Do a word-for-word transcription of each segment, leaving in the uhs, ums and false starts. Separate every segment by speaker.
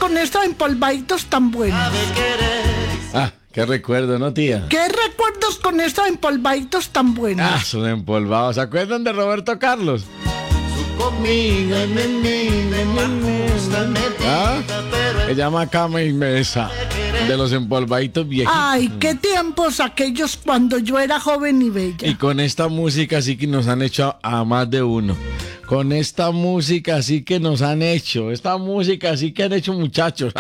Speaker 1: con estos empolvaditos tan buenos?
Speaker 2: Ah, qué recuerdo, ¿no, tía?
Speaker 1: ¿Qué recuerdos con estos empolvaditos tan buenos?
Speaker 2: Ah, son empolvados. ¿Se acuerdan de Roberto Carlos? Conmigo, ¿ah? Se llama Cama y Mesa, de los empolvaditos viejitos.
Speaker 1: Ay, qué tiempos aquellos cuando yo era joven y bella.
Speaker 2: Y con esta música sí que nos han hecho a, a más de uno. Con esta música sí que nos han hecho. Esta música sí que han hecho muchachos.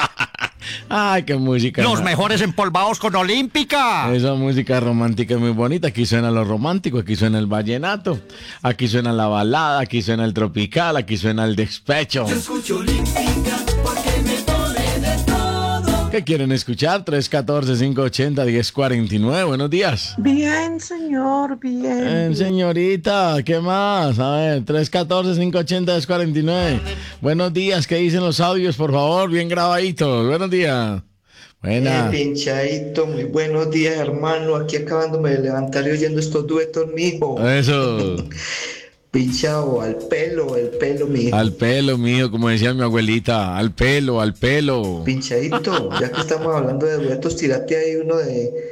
Speaker 2: Ay, qué música.
Speaker 3: Los mejores empolvados con Olímpica.
Speaker 2: Esa música romántica es muy bonita. Aquí suena lo romántico, aquí suena el vallenato, aquí suena la balada, aquí suena el tropical, aquí suena el despecho.
Speaker 4: Yo escucho Olímpica porque me pone de todo.
Speaker 2: ¿Qué quieren escuchar? tres uno cuatro, cinco ocho cero, uno cero cuatro nueve. Buenos días.
Speaker 5: Bien, señor, bien.
Speaker 2: Bien, señorita, ¿qué más? A ver, tres uno cuatro, cinco ocho cero, uno cero cuatro nueve. Buenos días, ¿qué dicen los audios, por favor? Bien grabaditos. Buenos días. Buena.
Speaker 6: Eh, pinchadito, muy buenos días, hermano. Aquí acabándome de levantar y oyendo estos duetos, mijo.
Speaker 2: Eso.
Speaker 6: Pinchado, al pelo, el pelo, mijo.
Speaker 2: Al pelo, mijo, como decía mi abuelita. Al pelo, al pelo.
Speaker 6: Pinchadito, ya que estamos hablando de duetos, tírate ahí uno de...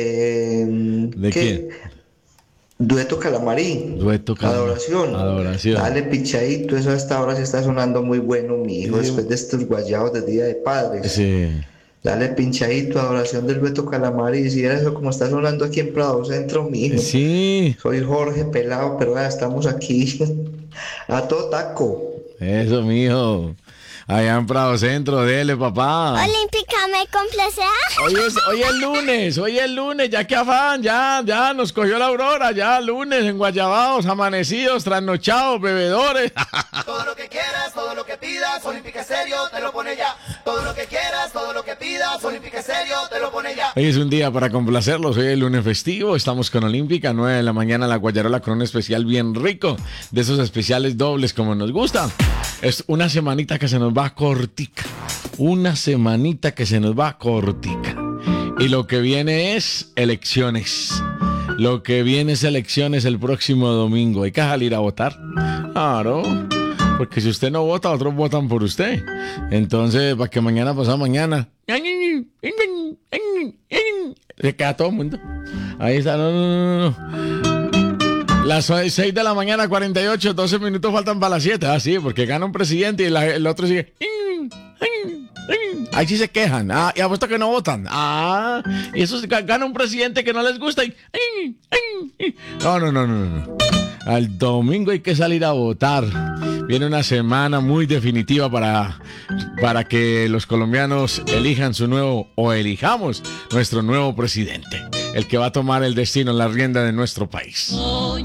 Speaker 6: ¿De,
Speaker 2: ¿De
Speaker 6: qué?
Speaker 2: quién?
Speaker 6: Dueto Calamarí.
Speaker 2: Dueto Calamarí.
Speaker 6: Adoración.
Speaker 2: Adoración.
Speaker 6: Dale, pinchadito, eso hasta ahora sí está sonando muy bueno, mijo,
Speaker 2: Sí.
Speaker 6: después de estos guayados de Día de Padres.
Speaker 2: Sí.
Speaker 6: Dale, pinchadito, adoración del Dueto Calamarí. Si era eso como está sonando aquí en Prado Centro, mijo.
Speaker 2: Sí.
Speaker 6: Soy Jorge Pelado, pero ya estamos aquí a todo taco.
Speaker 2: Eso, mijo. Allá en Prado Centro, dele, papá.
Speaker 7: Olímpica, ¿me complace?
Speaker 2: Hoy es, hoy es lunes, hoy es lunes, ya que afán, ya, ya nos cogió la aurora, ya lunes, enguayabados, amanecidos, trasnochados, bebedores.
Speaker 4: Todo lo que quieras, todo lo que pidas, Olímpica Estéreo te lo pone ya. Todo lo que quieras, todo lo que pidas, Olímpica Estéreo te lo pone ya.
Speaker 2: Hoy es un día para complacerlos, hoy es el lunes festivo, estamos con Olímpica, nueve de la mañana, la guayarola con un especial bien rico, de esos especiales dobles como nos gusta. Es una semanita que se nos va cortica, una semanita que se nos va cortica. Y lo que viene es elecciones. Lo que viene es elecciones el próximo domingo. Hay que salir a votar. Claro. Porque si usted no vota, otros votan por usted. Entonces, para que mañana pasado mañana se queda todo el mundo. Ahí está. No, no, no, no. Las seis de la mañana, cuarenta y ocho, doce minutos faltan para las siete. Ah, sí, porque gana un presidente y la, el otro sigue. Ahí sí se quejan. Ah, y apuesto que no votan. Ah, y eso gana un presidente que no les gusta. Y... No, no, no, no, no. Al domingo hay que salir a votar. Viene una semana muy definitiva para, para que los colombianos elijan su nuevo, o elijamos nuestro nuevo presidente, el que va a tomar el destino en la rienda de nuestro país.